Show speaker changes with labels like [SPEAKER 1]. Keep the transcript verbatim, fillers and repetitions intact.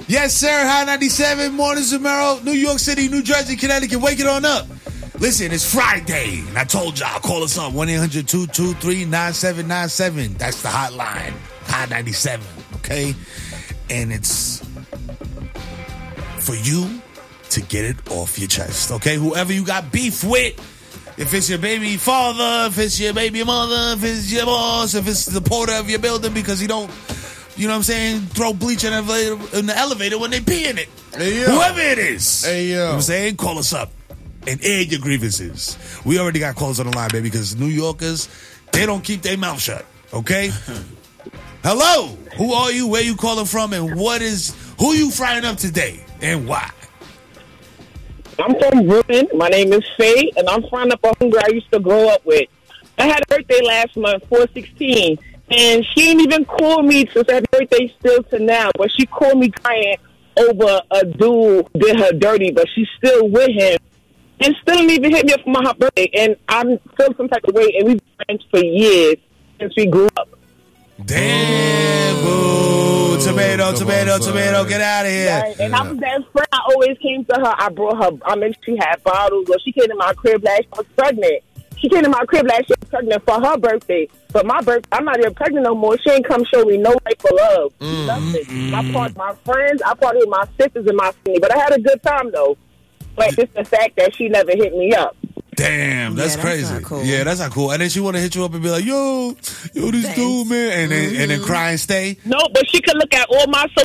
[SPEAKER 1] Yes, sir. High ninety-seven, Mornings tomorrow, New York City, New Jersey, Connecticut. Wake it on up. Listen, it's Friday, and I told y'all, call us up, one eight hundred two two three nine seven nine seven. That's the hotline, High ninety-seven, okay? And it's for you to get it off your chest, okay? Whoever you got beef with, if it's your baby father, if it's your baby mother, if it's your boss, if it's the porter of your building because he don't, you know what I'm saying, throw bleach in the elevator, in the elevator when they pee in it.
[SPEAKER 2] Hey, yo.
[SPEAKER 1] Whoever it is.
[SPEAKER 2] Hey, yo.
[SPEAKER 1] You know what I'm saying? Call us up and air your grievances. We already got calls on the line, baby, because New Yorkers, they don't keep their mouth shut, okay? Hello. Who are you? Where you calling from? And what is, who you frying up today? And why?
[SPEAKER 3] I'm from Brooklyn. My name is Faye, and I'm frying up a hunger I used to grow up with. I had a birthday last month, four sixteen, and she didn't even call me to say happy birthday still to now, but she called me crying over a dude who did her dirty, but she's still with him. And still didn't even hit me up for my birthday, and I'm still some type of way, and we've been friends for years since we grew up.
[SPEAKER 1] Damn, boo. Tomato, tomato, tomato, get out of here.
[SPEAKER 3] Right. And yeah. I was that friend. I always came to her. I brought her, I mean, she had bottles, or she came to my crib last year. I was pregnant. She came to my crib last year pregnant for her birthday. But my birthday, I'm not even pregnant no more. She ain't come show me no right for love. Mm, Nothing. Mm. I part my friends, I parted with my sisters and my family. But I had a good time, though. But just the fact that she never hit me up.
[SPEAKER 1] Damn, that's,
[SPEAKER 4] yeah, that's
[SPEAKER 1] crazy.
[SPEAKER 4] not cool.
[SPEAKER 1] Yeah, that's not cool. And then she want to hit you up and be like, yo, yo, this
[SPEAKER 4] Thanks.
[SPEAKER 1] dude, man. And then,
[SPEAKER 4] mm-hmm.
[SPEAKER 1] and then cry and stay.
[SPEAKER 3] No, but she could look at all my social